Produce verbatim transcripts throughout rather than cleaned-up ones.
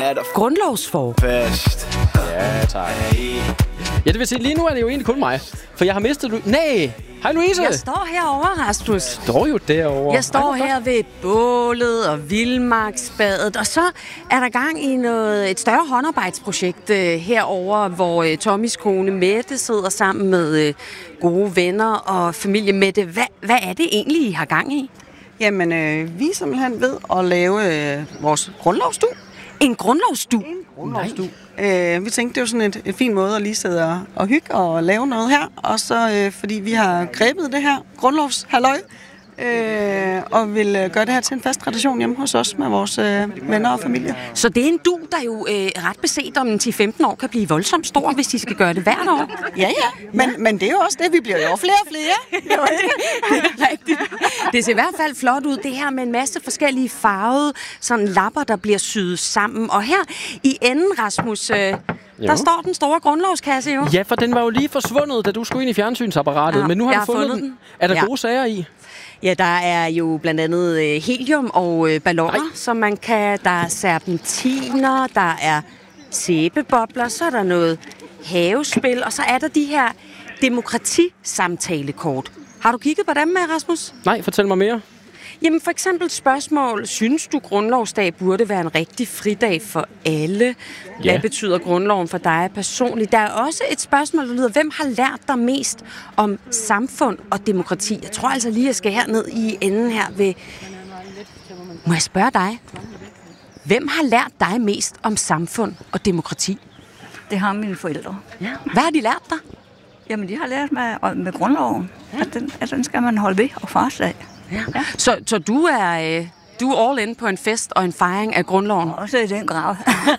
Grundlovsfor. Fest. Ja, tak. Ja, det vil sige, lige nu er det jo egentlig kun mig. For jeg har mistet... Lu- Nej! Hej, Louise! Jeg står herovre, Rasmus. Står jo derovre. Jeg står Ej, her ved bålet og vildmarksbadet, og så er der gang i noget, et større håndarbejdsprojekt øh, herover, hvor øh, Tommys kone Mette sidder sammen med øh, gode venner og familie. Mette, hvad, hvad er det egentlig, I har gang i? Jamen, øh, vi er simpelthen ved at lave øh, vores grundlovsstue. En grundlovsstue? En grundlovsstue. Øh, vi tænkte, det var sådan et, et fint måde at lige sidde og, og hygge og lave noget her. Og så, øh, fordi vi har grebet det her grundlovshalløj, øh, og vil øh, gøre det her til en fast tradition hjemme hos os med vores øh, venner og familie. Så det er en du, der jo øh, ret beset om ti til femten år kan blive voldsomt stor, hvis de skal gøre det hvert år. Ja, ja. Men, ja. men det er jo også det, vi bliver jo flere og flere. Det er rigtigt. Det ser i hvert fald flot ud, det her med en masse forskellige farvede sådan lapper, der bliver syet sammen. Og her i enden, Rasmus, øh, der står den store grundlovskasse jo. Ja, for den var jo lige forsvundet, da du skulle ind i fjernsynsapparatet. Ja, men nu har jeg du har fundet fundet den. den. Er der Ja. gode sager i? Ja, der er jo blandt andet øh, helium og øh, balloner, Ej. som man kan. Der er serpentiner, der er sæbebobler, så er der noget havespil, og så er der de her demokratisamtalekort. Har du kigget på dem med, Rasmus? Nej, fortæl mig mere. Jamen for eksempel spørgsmål, synes du grundlovsdag burde være en rigtig fridag for alle? Hvad Ja. betyder grundloven for dig personligt? Der er også et spørgsmål, der lyder, hvem har lært dig mest om samfund og demokrati? Jeg tror altså lige, jeg skal herned i enden her ved... Må jeg spørge dig? Hvem har lært dig mest om samfund og demokrati? Det har mine forældre. Ja. Hvad har de lært dig? Jamen, de har lært mig om- med grundloven, at den, at den skal man holde ved og fastslag. Ja. Så, så du er... Øh, du er all in på en fest og en fejring af grundloven? Også i den grad.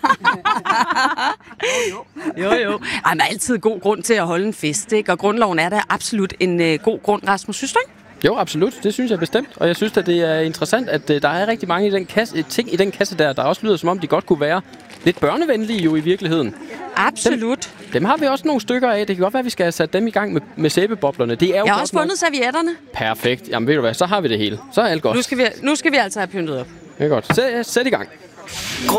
Jo, jo. Ej, men altid god grund til at holde en fest, ikke? Og grundloven er da absolut en øh, god grund, Rasmus. Synes du ikke? Jo, absolut. Det synes jeg bestemt. Og jeg synes, at det er interessant, at uh, der er rigtig mange i den kasse, ting i den kasse der, der også lyder, som om de godt kunne være lidt børnevenlige jo i virkeligheden. Absolut. Dem, dem har vi også nogle stykker af. Det kan godt være, at vi skal have sat dem i gang med, med sæbeboblerne. Det er jo Jeg har godt også nok- fundet servietterne. Perfekt. Jamen ved du hvad, så har vi det hele. Så er alt godt. Nu skal vi, nu skal vi altså have pyntet op. Det er godt. Sæt, sæt i gang.